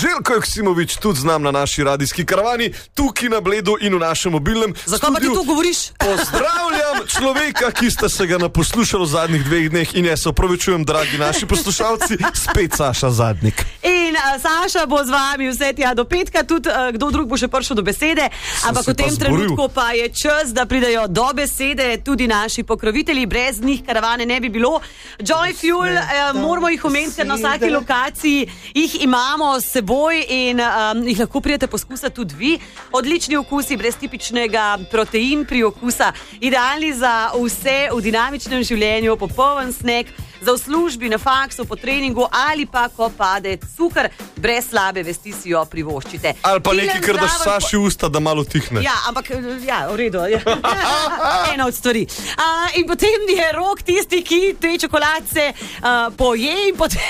Željko Joksimović tudi z nam na naši radijski karavani, tukaj na Bledu in v našem mobilnem studiu. Zakaj pa ti to govoriš? Pozdravljam človeka, ki ste se ga naposlušali v zadnjih 2 dneh in jaz se opravičujem, dragi naši poslušalci, spet Saša Zadnik. In Saša bo z vami vse tja do petka, tudi kdo drug bo še prišel do besede, ampak v tem trenutku pa je čas, da pridejo do besede tudi naši pokrovitelji, brez njih karavane ne bi bilo. Joy Fuel, moramo jih omeniti, ker na vsaki lokaciji jih imamo s seboj in jih lahko prijete poskusati tudi vi. Odlični okusi, brez tipičnega protein pri okusa, idealni za vse v dinamičnem življenju, popoln snack, za v službi, na faksu, po treningu ali pa ko pade cukor, brez slabe vesti si jo privoščite. Ali pa nekaj, kar daš Saši usta, da malo tihne. Ja, ampak, ja, v redu. Ena od stvari. In potem je Rok tisti, ki te čokoladce poje in potem...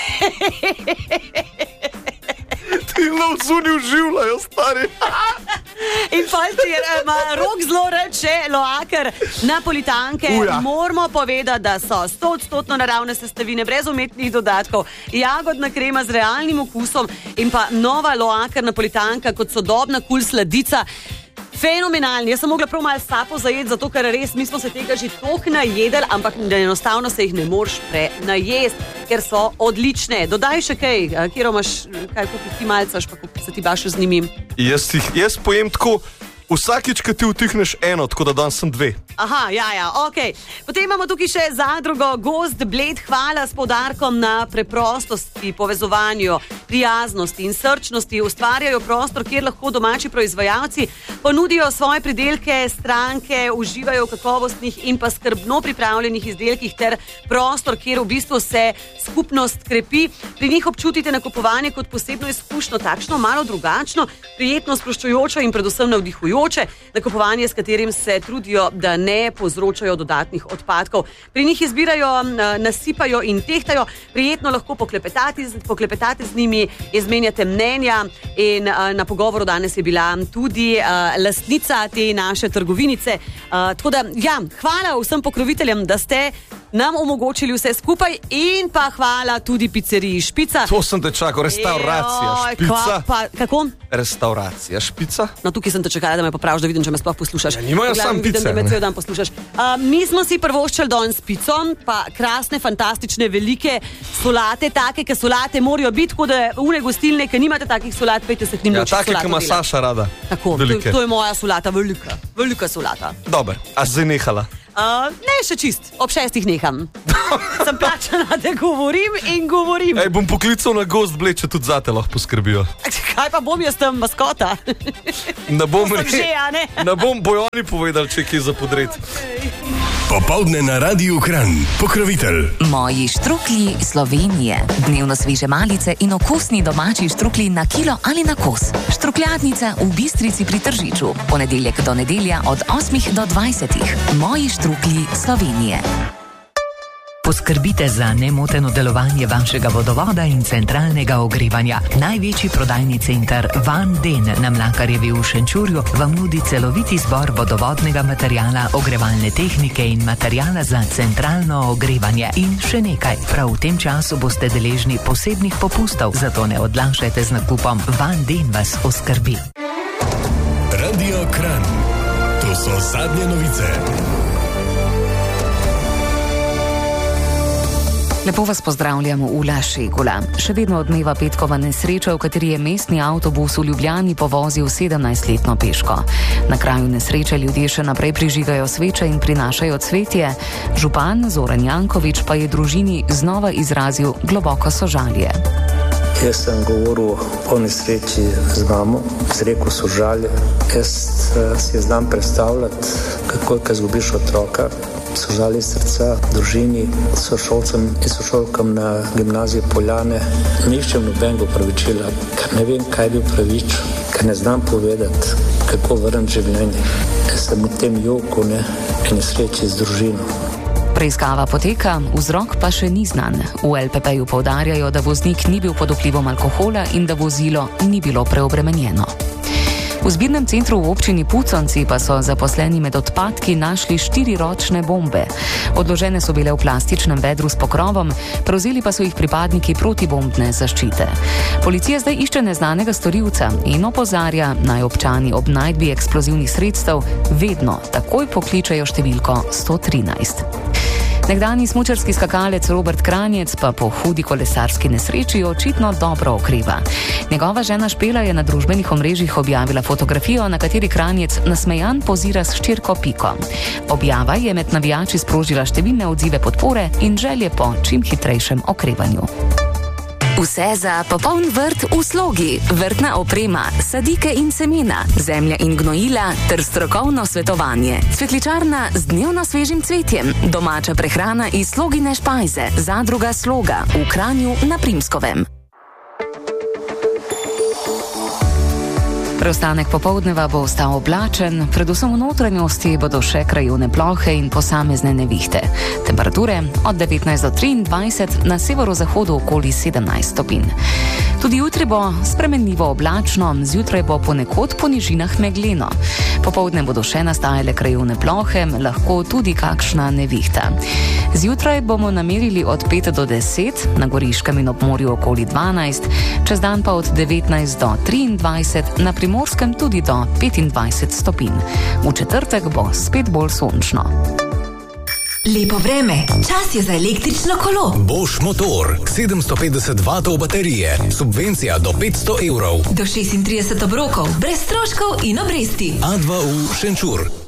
Ti lovcuni uživljajo, stari. In falci, Rok zelo reče, loaker, napolitanke, moramo povedati, da so 100% naravne sestavine, brez umetnih dodatkov, jagodna krema z realnim okusom in pa nova loaker napolitanka kot sodobna kul sladica. Fenomenalni. Jaz sem mogla prav malo sapo zajeti, zato ker res mi smo se tega že toliko najedli, ampak enostavno se jih ne moreš prenajesti, ker so odlične. Dodaj še kaj, kjer imaš, kaj ti malcaš, pa se ti baš z njimi. Jaz pojem tako, vsakič, ko ti utihneš eno, tako da danes sem 2. Aha, ja, okej. Potem imamo tukaj še zadrugo Gozd Bled, hvala s poudarkom na preprostosti, povezovanju, prijaznosti in srčnosti. Ustvarjajo prostor, kjer lahko domači proizvajalci ponudijo svoje pridelke, stranke, uživajo v kakovostnih in pa skrbno pripravljenih izdelkih ter prostor, kjer v bistvu se skupnost krepi. Pri njih občutite nakupovanje kot posebno izkušnjo, takšno malo drugačno, prijetno, sproščujoče in predvsem navdihujoče, nakupovanje, s katerim se trudijo, da ne povzročajo dodatnih odpadkov. Pri njih izbirajo, nasipajo in tehtajo, prijetno lahko poklepetate z njimi, izmenjate mnenja in na pogovoru danes je bila tudi lastnica te naše trgovinice. Tako da, ja, hvala vsem pokroviteljem, da ste nam omogočili vse skupaj in pa hvala tudi pizzeriji Špica. To sem te čakal, restauracija Špica. Kako? Restauracija Špica. No, tukaj sem te čakala, da me popraviš, da vidim, če me sploh poslušaš. Ja, nimajo sam pice. Vidim, da me cel dan poslušaš. Mi smo si prvoščali danes pico, pa krasne, fantastične, velike solate, take, ke solate morajo biti, tako da une gostilne, ke nimate takih solat, pejte se k njim naučiti solato delati. Ja, take, ke ima Saša rada. Tako, to je moja solata, velika solata. Dobar, a zdaj nehala? Ne, še čist, ob 6 neham. Sem plačana, da govorim in govorim. Ej, bom poklical na Gozd Bled, če tudi zate lahko poskrbijo. Kaj pa bom jaz tam maskota? Ne bom bojo oni povedali, če je kje za podred. Popoldne na Radiu Kranj, pokrovitelj. Moji štruklji Slovenije. Dnevno sveže malice in okusni domači štruklji na kilo ali na kos. Štrukljatnica v Bistrici pri Tržiču. Ponedeljek do nedelja od 8 do 20. Moji štruklji Slovenije. Poskrbite za nemoteno delovanje vašega vodovoda in centralnega ogrevanja. Največji prodajni center Van Den na Mlakarjevi v Šenčurju vam nudi celoviti zbor vodovodnega materijala, ogrevalne tehnike in materijala za centralno ogrevanje. In še nekaj, prav v tem času boste deležni posebnih popustov, zato ne odlašajte z nakupom. Van Den vas oskrbi. Radio Kranj. To so zadnje novice. Lepo vas pozdravljamo Ula Šegula. Še vedno odmeva petkova nesreča, v kateri je mestni avtobus v Ljubljani povozil 17-letno peško. Na kraju nesreče ljudje še naprej prižigajo sveče in prinašajo cvetje. Župan Zoran Janković pa je družini znova izrazil globoko sožalje. Jaz sem govoril o nesreči z mamo, izrekel sožalje. Jaz si znam predstavljati, kako je, ko izgubiš otroka. Sožalje srca družini, sošolcem in sošolkam na gimnaziji Poljane. Ne iščem nobenega opravičila, ker ne vem, kaj bi opravičil, ker ne znam povedati, kako vrniti življenje. Jaz sem v tem joku, in nesreči z družino. Preiskava poteka, vzrok pa še ni znan. V LPP-ju poudarjajo, da voznik ni bil pod vplivom alkohola in da vozilo ni bilo preobremenjeno. V V zbirnem centru v občini Puconci pa so zaposleni med odpadki našli 4 ročne bombe. Odložene so bile v plastičnem vedru s pokrovom, prevzeli pa so jih pripadniki protibombne zaščite. Policija zdaj išče neznanega storilca in opozarja, naj občani ob najdbi eksplozivnih sredstev vedno takoj pokličejo številko 113. Nekdanji smučarski skakalec Robert Kranjec pa po hudi kolesarski nesreči očitno dobro okreva. Njegova žena Špela je na družbenih omrežjih objavila fotografijo, na kateri Kranjec nasmejan pozira s hčerko Piko. Objava je med navijači sprožila številne odzive podpore in želje po čim hitrejšem okrevanju. Vse za popoln vrt v slogi, vrtna oprema, sadike in semena, zemlja in gnojila ter strokovno svetovanje. Cvetličarna z dnevno svežim cvetjem, domača prehrana iz Slogine špajze, zadruga Sloga v Kranju na Primskovem. Preostanek popoldneva bo ostal oblačen, predvsem v notranjosti bodo še krajevne plohe in posamezne nevihte. Temperature od 19 do 23, na severozahodu okoli 17 stopinj. Tudi jutri bo spremenljivo oblačno, zjutraj bo ponekod po nižinah megleno. Popoldne bodo še nastajale krajevne plohe, lahko tudi kakšna nevihta. Zjutraj bomo namerili od 5 do 10, na Goriškem in ob morju okoli 12, čez dan pa od 19 do 23, na Primorskem tudi do 25 stopinj. V četrtek bo spet bolj sončno. Lepo vreme, čas je za električno kolo. Bosch motor, 750 W baterije, subvencija do 500 €. Do 36 obrokov, brez stroškov in obresti. A2U Šenčur.